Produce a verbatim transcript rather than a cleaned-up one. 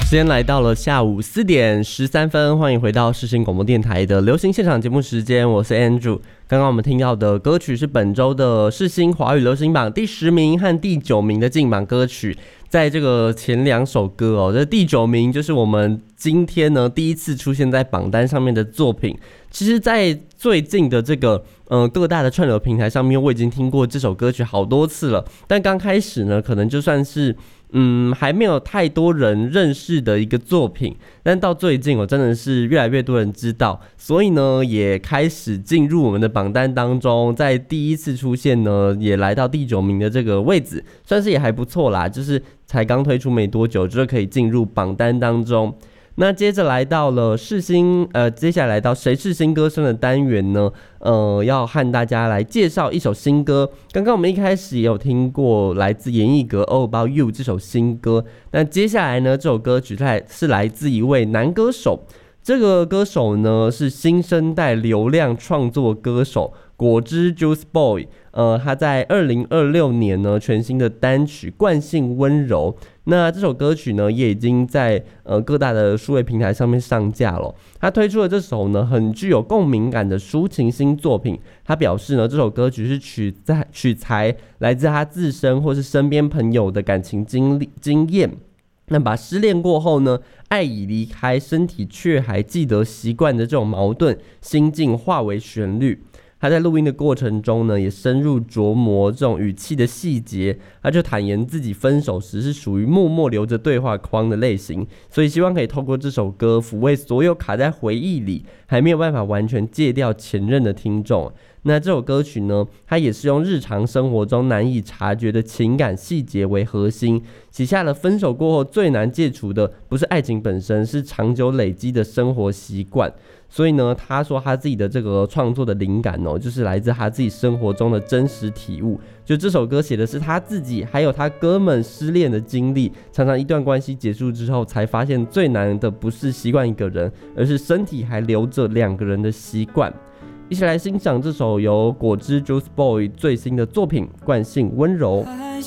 时间来到了下午四点十三分，欢迎回到世新广播电台的流行现场节目时间，我是 Andrew。刚刚我们听到的歌曲是本周的世新华语流行榜第十名和第九名的进榜歌曲。在这个前两首歌哦，这第九名就是我们今天呢第一次出现在榜单上面的作品。其实在最近的这个呃各大的串流平台上面，我已经听过这首歌曲好多次了，但刚开始呢可能就算是嗯还没有太多人认识的一个作品，但到最近我真的是越来越多人知道，所以呢也开始进入我们的榜单当中，在第一次出现呢也来到第九名的这个位置，算是也还不错啦，就是才刚推出没多久就可以进入榜单当中。那接着来到了世新，呃，接下来来到谁是新歌声的单元呢？呃，要和大家来介绍一首新歌。刚刚我们一开始也有听过来自严艺格《All About You》这首新歌，那接下来呢，这首歌曲是来自一位男歌手。这个歌手呢是新生代流量创作歌手果汁 Juice Boy， 呃，他在二零二六年呢全新的单曲《惯性温柔》，那这首歌曲呢也已经在呃各大的数位平台上面上架了。他推出了这首呢很具有共鸣感的抒情新作品，他表示呢这首歌曲是取在取材来自他自身或是身边朋友的感情经历经验。那把失恋过后呢，爱已离开，身体却还记得习惯的这种矛盾心境化为旋律。他在录音的过程中呢，也深入琢磨这种语气的细节。他就坦言自己分手时是属于默默留着对话框的类型，所以希望可以透过这首歌抚慰所有卡在回忆里还没有办法完全戒掉前任的听众。那这首歌曲呢，它也是用日常生活中难以察觉的情感细节为核心，写下了分手过后最难戒除的不是爱情本身，是长久累积的生活习惯。所以呢，他说他自己的这个创作的灵感哦，就是来自他自己生活中的真实体悟。就这首歌写的是他自己还有他哥们失恋的经历，常常一段关系结束之后才发现最难的不是习惯一个人，而是身体还留着两个人的习惯。一起来欣赏这首由果汁 Juice Boy 最新的作品《惯性温柔》。